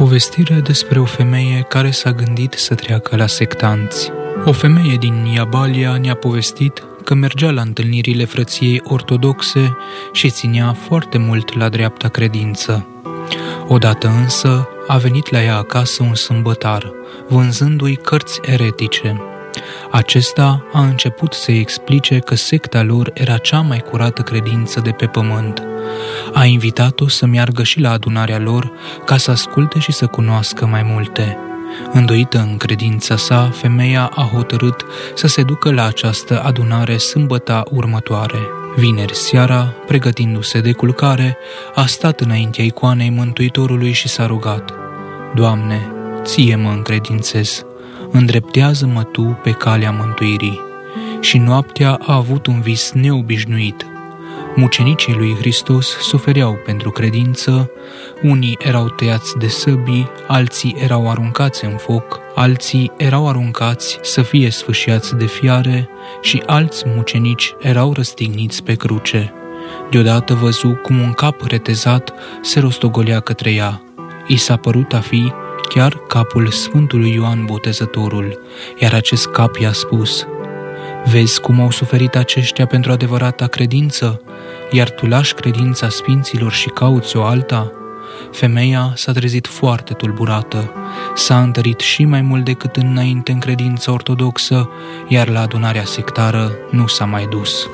Povestire despre o femeie care s-a gândit să treacă la sectanți. O femeie din Iabalia ne-a povestit că mergea la întâlnirile frăției ortodoxe și ținea foarte mult la dreapta credință. Odată însă a venit la ea acasă un sâmbătar, vânzându-i cărți eretice. Acesta a început să-i explice că secta lor era cea mai curată credință de pe pământ. A invitat-o să meargă și la adunarea lor ca să asculte și să cunoască mai multe. Îndoită în credința sa, femeia a hotărât să se ducă la această adunare sâmbăta următoare. Vineri seara, pregătindu-se de culcare, a stat înaintea icoanei Mântuitorului și s-a rugat: Doamne, Ție mă încredințez, îndreptează-mă Tu pe calea mântuirii. Și noaptea a avut un vis neobișnuit. Mucenicii lui Hristos sufereau pentru credință, unii erau tăiați de săbii, alții erau aruncați în foc, alții erau aruncați să fie sfâșiați de fiare și alți mucenici erau răstigniți pe cruce. Deodată văzu cum un cap retezat se rostogolea către ea. I s-a părut a fi chiar capul Sfântului Ioan Botezătorul, iar acest cap i-a spus: Vezi cum au suferit aceștia pentru adevărata credință, iar tu lași credința sfinților și cauți o alta? Femeia s-a trezit foarte tulburată, s-a întărit și mai mult decât înainte în credința ortodoxă, iar la adunarea sectară nu s-a mai dus.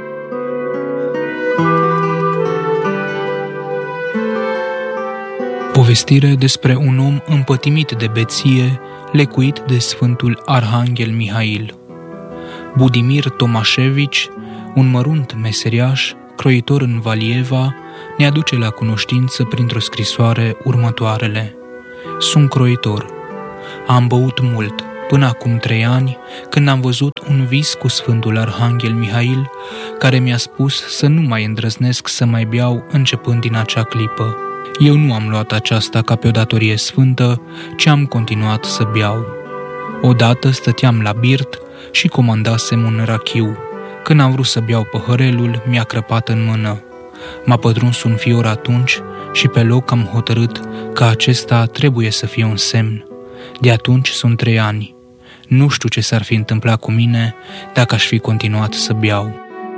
Povestire despre un om împătimit de beție, lecuit de Sfântul Arhanghel Mihail. Budimir Tomașevici, un mărunt meseriaș, croitor în Valieva, ne aduce la cunoștință printr-o scrisoare următoarele: Sunt croitor. Am băut mult, până acum 3 ani, când am văzut un vis cu Sfântul Arhanghel Mihail, care mi-a spus să nu mai îndrăznesc să mai beau începând din acea clipă. Eu nu am luat aceasta ca pe o datorie sfântă, ci am continuat să beau. Odată stăteam la birt și comandasem un rachiu. Când am vrut să beau păhărelul, mi-a crăpat în mână. M-a pătruns un fior atunci și pe loc am hotărât că acesta trebuie să fie un semn. De atunci sunt 3 ani. Nu știu ce s-ar fi întâmplat cu mine dacă aș fi continuat să beau.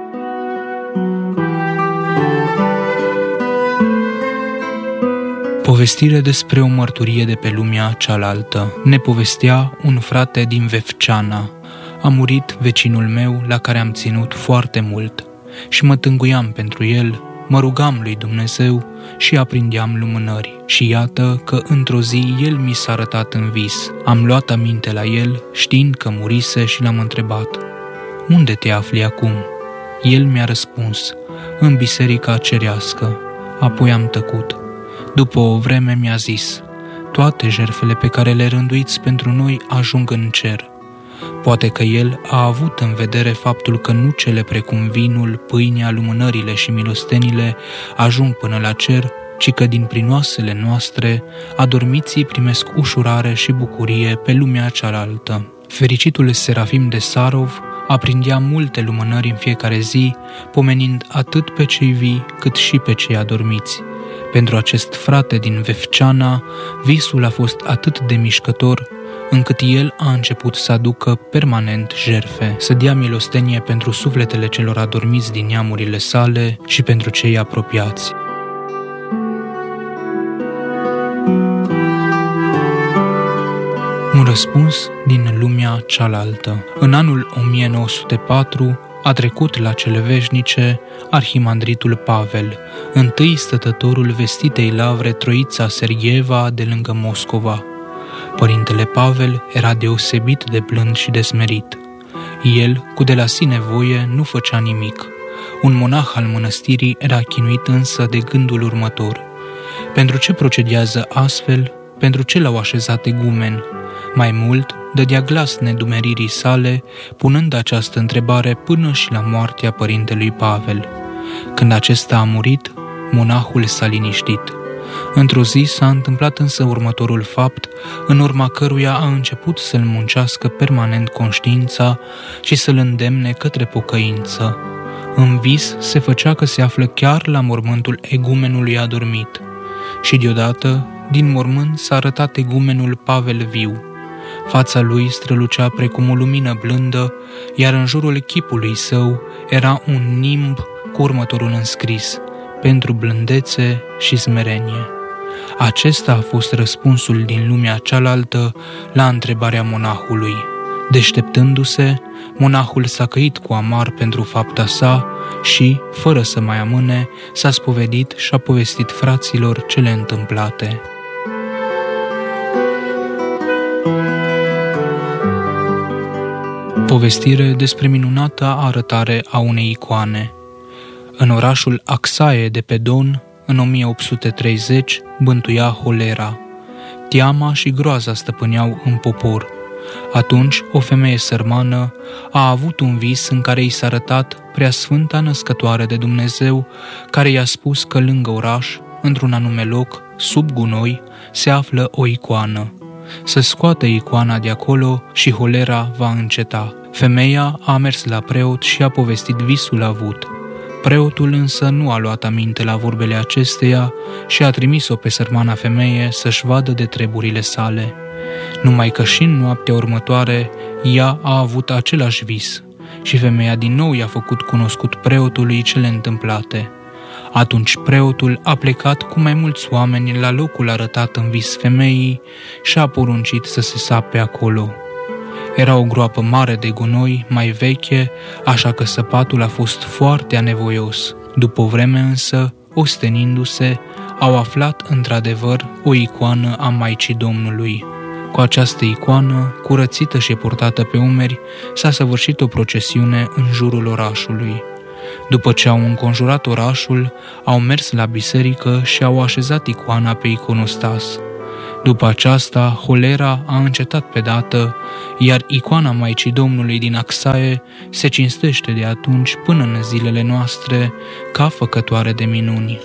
Povestire despre o mărturie de pe lumea cealaltă. Ne povestea un frate din Vefceana. A murit vecinul meu la care am ținut foarte mult și mă tânguiam pentru el, mă rugam lui Dumnezeu și aprindeam lumânări. Și iată că într-o zi el mi s-a arătat în vis. Am luat aminte la el, știind că murise, și l-am întrebat: Unde te afli acum? El mi-a răspuns: În biserica cerească. Apoi am tăcut. După o vreme mi-a zis: Toate jertfele pe care le rânduiți pentru noi ajung în cer. Poate că el a avut în vedere faptul că nu cele precum vinul, pâinea, lumânările și milostenile ajung până la cer, ci că din prinoasele noastre adormiții primesc ușurare și bucurie pe lumea cealaltă. Fericitul Serafim de Sarov aprindea multe lumânări în fiecare zi, pomenind atât pe cei vii cât și pe cei adormiți. Pentru acest frate din Vefceana, visul a fost atât de mișcător, încât el a început să aducă permanent jertfe, să dea milostenie pentru sufletele celor adormiți din neamurile sale și pentru cei apropiați. Un răspuns din lumea cealaltă. În anul 1904 a trecut la cele veșnice arhimandritul Pavel, întâi stătătorul vestitei lavre Troița Sergieva de lângă Moscova. Părintele Pavel era deosebit de blând și de smerit. El, cu de la sine voie, nu făcea nimic. Un monah al mănăstirii era chinuit însă de gândul următor: pentru ce procedează astfel? Pentru ce l-au așezat egumen? Mai mult, dădea glas nedumeririi sale, punând această întrebare până și la moartea părintelui Pavel. Când acesta a murit, monahul s-a liniștit. Într-o zi s-a întâmplat însă următorul fapt, în urma căruia a început să-l muncească permanent conștiința și să-l îndemne către pocăință. În vis se făcea că se află chiar la mormântul egumenului adormit și deodată din mormânt s-a arătat egumenul Pavel viu. Fața lui strălucea precum o lumină blândă, iar în jurul chipului său era un nimb cu următorul înscris: pentru blândețe și smerenie. Acesta a fost răspunsul din lumea cealaltă la întrebarea monahului. Deșteptându-se, monahul s-a căit cu amar pentru fapta sa și, fără să mai amâne, s-a spovedit și a povestit fraților cele întâmplate. Povestire despre minunata arătare a unei icoane. În orașul Axaie de pe Don, în 1830, bântuia holera. Teama și groaza stăpâneau în popor. Atunci, o femeie sărmană a avut un vis în care i s-a arătat Preasfânta Născătoare de Dumnezeu, care i-a spus că lângă oraș, într-un anume loc, sub gunoi, se află o icoană. Să scoată icoana de acolo și holera va înceta. Femeia a mers la preot și a povestit visul avut. Preotul însă nu a luat aminte la vorbele acesteia și a trimis-o pe sărmana femeie să-și vadă de treburile sale. Numai că și în noaptea următoare ea a avut același vis și femeia din nou i-a făcut cunoscut preotului cele întâmplate. Atunci preotul a plecat cu mai mulți oameni la locul arătat în vis femeii și a poruncit să se sape acolo. Era o groapă mare de gunoi, mai veche, așa că săpatul a fost foarte anevoios. După o vreme însă, ostenindu-se, au aflat într-adevăr o icoană a Maicii Domnului. Cu această icoană, curățită și purtată pe umeri, s-a săvârșit o procesiune în jurul orașului. După ce au înconjurat orașul, au mers la biserică și au așezat icoana pe iconostas. După aceasta, holera a încetat pe dată, iar icoana Maicii Domnului din Axaie se cinstește de atunci până în zilele noastre ca făcătoare de minuni.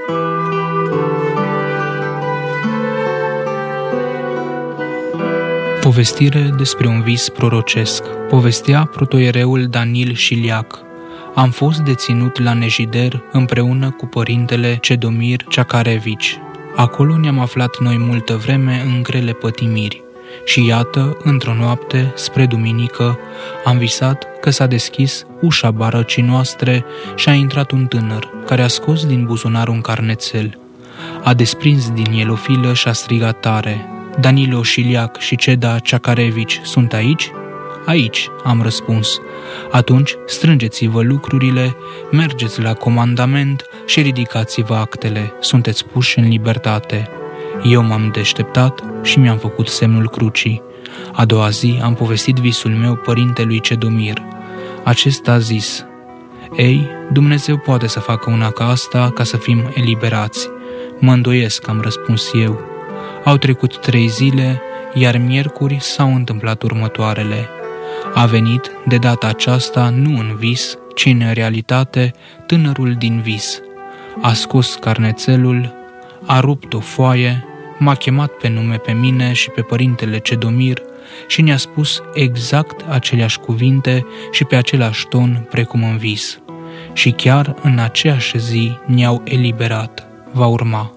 Povestire despre un vis prorocesc. Povestea protoiereul Danil Șiliac. Am fost deținut la Nejider împreună cu părintele Cedomir Ceacarevici. Acolo ne-am aflat noi multă vreme în grele pătimiri. Și iată, într-o noapte, spre duminică, am visat că s-a deschis ușa barăcii noastre și a intrat un tânăr, care a scos din buzunar un carnețel. A desprins din el o filă și a strigat tare: Danilo Șiliac și Ceda Ceacarevici sunt aici? Aici, am răspuns. Atunci strângeți-vă lucrurile, mergeți la comandament și ridicați-vă actele. Sunteți puși în libertate. Eu m-am deșteptat și mi-am făcut semnul crucii. A doua zi am povestit visul meu părintelui Cedomir. Acesta a zis: Ei, Dumnezeu poate să facă una ca asta ca să fim eliberați. Mă îndoiesc, am răspuns eu. Au trecut 3 zile, iar miercuri s-au întâmplat următoarele. A venit, de data aceasta, nu în vis, ci în realitate, tânărul din vis. A scos carnețelul, a rupt o foaie, m-a chemat pe nume pe mine și pe părintele Cedomir și ne-a spus exact aceleași cuvinte și pe același ton precum în vis. Și chiar în aceeași zi ne-au eliberat. Va urma.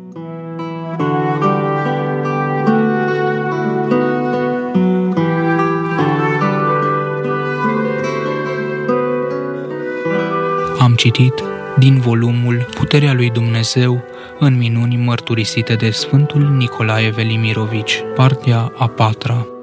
Am citit din volumul Puterea lui Dumnezeu în minuni mărturisite de Sfântul Nicolae Velimirovici, partea a 4-a.